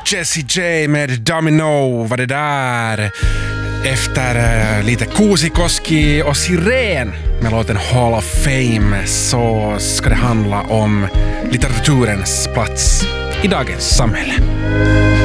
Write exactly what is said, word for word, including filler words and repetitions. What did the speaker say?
Jessie J med Domino var det där. Efter uh, lite Kuusikoski och Siren med låten Hall of Fame så ska det handla om litteraturens plats i dagens samhälle.